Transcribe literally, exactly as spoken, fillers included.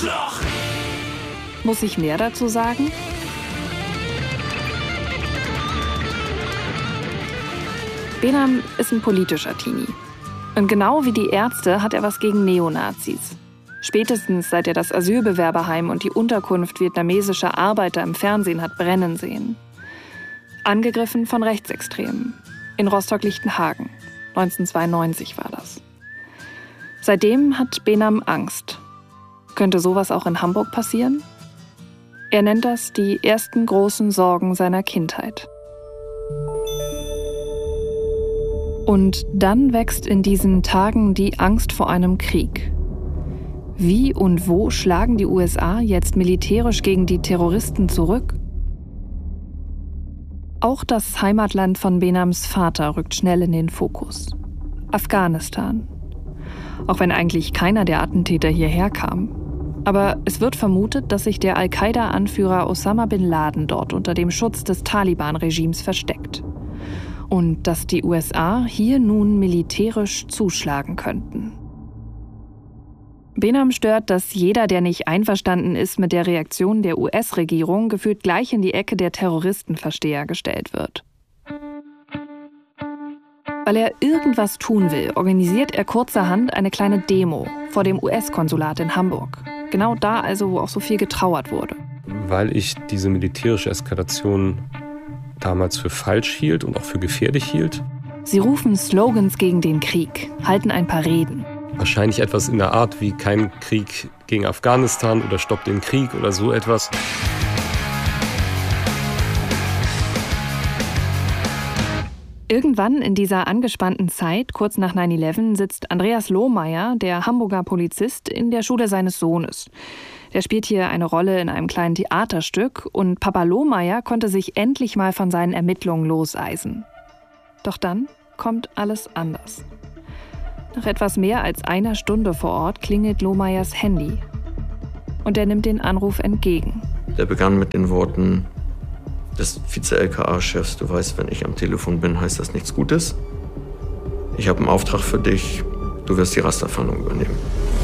Arschloch! Muss ich mehr dazu sagen? Behnam ist ein politischer Teenie. Und genau wie die Ärzte hat er was gegen Neonazis. Spätestens seit er das Asylbewerberheim und die Unterkunft vietnamesischer Arbeiter im Fernsehen hat brennen sehen. Angegriffen von Rechtsextremen. In Rostock-Lichtenhagen. neunzehnhundertzweiundneunzig war das. Seitdem hat Behnam Angst. Könnte sowas auch in Hamburg passieren? Er nennt das die ersten großen Sorgen seiner Kindheit. Und dann wächst in diesen Tagen die Angst vor einem Krieg. Wie und wo schlagen die U S A jetzt militärisch gegen die Terroristen zurück? Auch das Heimatland von Behnams Vater rückt schnell in den Fokus. Afghanistan. Auch wenn eigentlich keiner der Attentäter hierher kam. Aber es wird vermutet, dass sich der Al-Qaida-Anführer Osama bin Laden dort unter dem Schutz des Taliban-Regimes versteckt. Und dass die U S A hier nun militärisch zuschlagen könnten. Behnam stört, dass jeder, der nicht einverstanden ist mit der Reaktion der U S-Regierung, gefühlt gleich in die Ecke der Terroristenversteher gestellt wird. Weil er irgendwas tun will, organisiert er kurzerhand eine kleine Demo vor dem U S-Konsulat in Hamburg. Genau da also, wo auch so viel getrauert wurde. Weil ich diese militärische Eskalation damals für falsch hielt und auch für gefährlich hielt. Sie rufen Slogans gegen den Krieg, halten ein paar Reden. Wahrscheinlich etwas in der Art wie kein Krieg gegen Afghanistan oder Stopp den Krieg oder so etwas. Irgendwann in dieser angespannten Zeit, kurz nach neun elf, sitzt Andreas Lohmeier, der Hamburger Polizist, in der Schule seines Sohnes. Der spielt hier eine Rolle in einem kleinen Theaterstück und Papa Lohmeier konnte sich endlich mal von seinen Ermittlungen loseisen. Doch dann kommt alles anders. Nach etwas mehr als einer Stunde vor Ort klingelt Lohmeiers Handy. Und er nimmt den Anruf entgegen. Der begann mit den Worten des Vize-L K A-Chefs: Du weißt, wenn ich am Telefon bin, heißt das nichts Gutes. Ich habe einen Auftrag für dich. Du wirst die Rasterfahndung übernehmen.